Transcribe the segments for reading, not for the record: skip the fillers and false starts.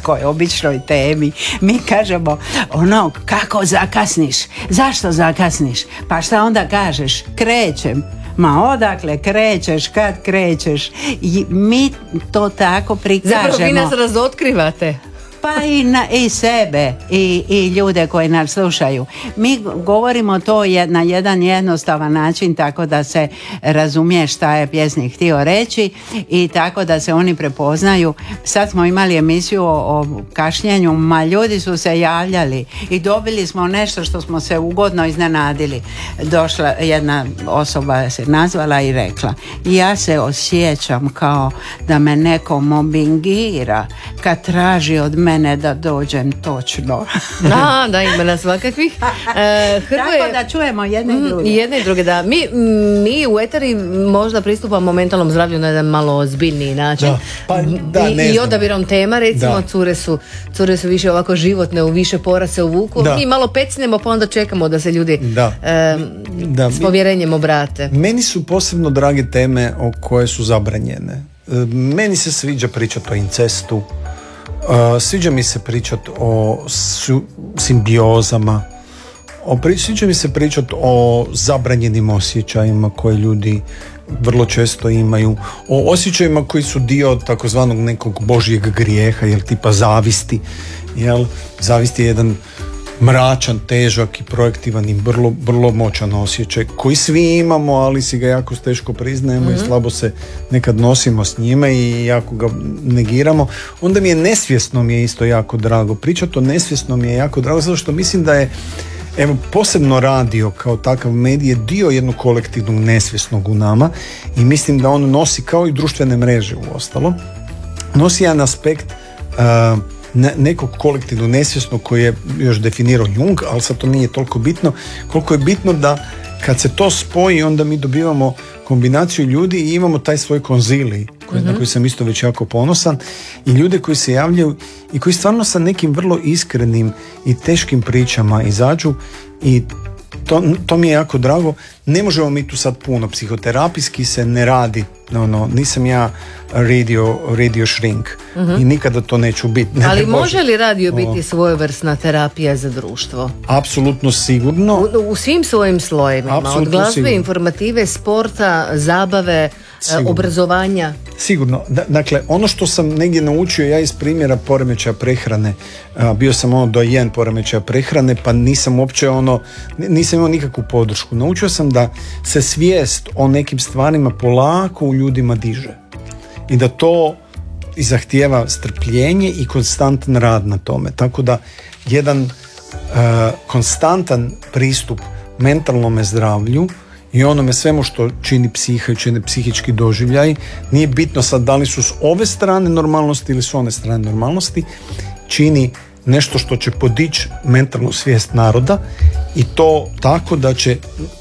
nekoj običnoj temi. Mi kažemo ono, kako zakasniš? Zašto zakasniš? Pa šta onda kažeš? Krećem. Ma odakle krećeš, kad krećeš? I mi to tako prikažemo. Zapravo vi nas razotkrivate. Pa i sebe i ljude koji nas slušaju. Mi govorimo to na jedan jednostavan način, tako da se razumije šta je pjesnik htio reći i tako da se oni prepoznaju. Sad smo imali emisiju o kašnjenju, ma ljudi su se javljali i dobili smo nešto što smo se ugodno iznenadili. Došla jedna osoba, se nazvala i rekla: ja se osjećam kao da me neko mobbingira kad traži od mene da dođem točno. Da, ima nas svakakvih. Tako da čujemo jedne i druge. Da. Mi u eteri možda pristupamo mentalnom zdravlju na jedan malo ozbiljniji način. I odabirom tema, recimo, cure su više ovako životne, u više pora se uvuku. Mi malo pecnemo, pa onda čekamo da se ljudi s povjerenjem obrate. Meni su posebno drage teme koje su zabranjene. Meni se sviđa pričati o incestu, sviđa mi se pričati o simbiozama, sviđa mi se pričati o zabranjenim osjećajima koje ljudi vrlo često imaju, o osjećajima koji su dio takozvanog nekog božjeg grijeha, jel, tipa zavisti. Zavist je jedan mračan, težak i projektivan i vrlo, vrlo moćan osjećaj koji svi imamo, ali si ga jako teško priznajemo i slabo se nekad nosimo s njime i jako ga negiramo. Onda mi je nesvjesno isto jako drago. Pričati o nesvjesnom mi je jako drago, zato što mislim da je, evo, posebno radio kao takav medij je dio jednog kolektivnog nesvjesnog u nama i mislim da on nosi, kao i društvene mreže uostalom, nosi jedan aspekt nekog kolektivnog nesvjesnog koji je još definirao Jung, ali sad to nije toliko bitno, koliko je bitno da kad se to spoji, onda mi dobivamo kombinaciju ljudi i imamo taj svoj konzilij na koji sam isto već jako ponosan, i ljude koji se javljaju i koji stvarno sa nekim vrlo iskrenim i teškim pričama izađu i to mi je jako drago. Ne možemo mi tu sad puno, psihoterapijski se ne radi, nisam ja radio shrink i nikada to neću biti. Ali može li radio biti svojevrsna terapija za društvo? Apsolutno sigurno. U svim svojim slojevima, od glazbe, sigurno, informative, sporta, zabave, sigurno, obrazovanja. Sigurno. Dakle, ono što sam negdje naučio ja iz primjera poremećaja prehrane, bio sam dojen poremećaja prehrane, pa nisam uopće nisam imao nikakvu podršku. Naučio sam da se svijest o nekim stvarima polako u ljudima diže i da to i zahtijeva strpljenje i konstantan rad na tome. Tako da jedan konstantan pristup mentalnome zdravlju i onome svemu što čini psiha i čini psihički doživljaj, nije bitno sad da li su s ove strane normalnosti ili s one strane normalnosti, čini nešto što će podići mentalnu svijest naroda i to tako da će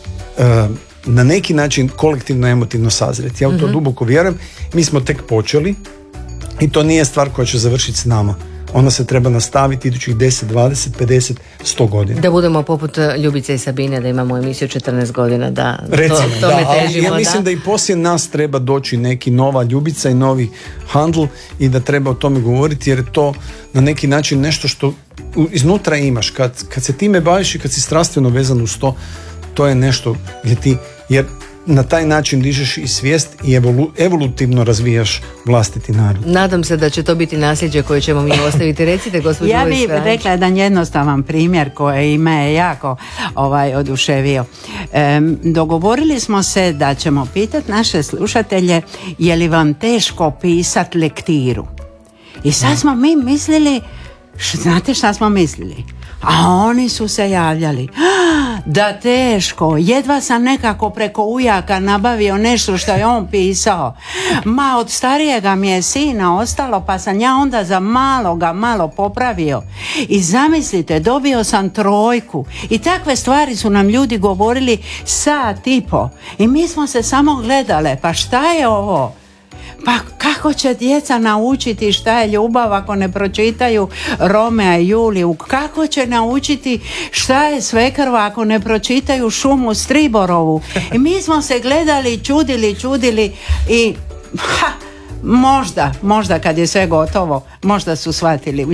na neki način kolektivno emotivno sazreti. Ja u to duboko vjerujem. Mi smo tek počeli i to nije stvar koja će završiti s nama. Ona se treba nastaviti idućih 10, 20, 50, 100 godina. Da budemo poput Ljubice i Sabine, da imamo emisiju 14 godina, da. Recimo, tome težimo. Ja mislim da i poslije nas treba doći neki nova Ljubica i novi Handl i da treba o tome govoriti, jer je to na neki način nešto što iznutra imaš. Kad se time baviš i kad si strastveno vezan uz to, to je nešto gdje ti, jer na taj način dižeš i svijest i evolutivno razvijaš vlastiti narod. Nadam se da će to biti nasljeđe koje ćemo mi ostaviti. Recite, gospođo. Ja bih rekla jedan jednostavan primjer koji me je jako oduševio. Dogovorili smo se da ćemo pitati naše slušatelje je li vam teško pisati lektiru. I sad smo mi mislili, znate šta smo mislili? A oni su se javljali. Da teško, jedva sam nekako preko ujaka nabavio nešto što je on pisao. Ma od starijega mi je sina ostalo, pa sam ja onda za malo popravio. I zamislite, dobio sam 3. I takve stvari su nam ljudi govorili sat i po. I mi smo se samo gledale, pa šta je ovo? Pa kako će djeca naučiti šta je ljubav ako ne pročitaju Romea i Juliju? Kako će naučiti šta je svekrva ako ne pročitaju Šumu Striborovu? I mi smo se gledali, čudili i možda kad je sve gotovo, možda su shvatili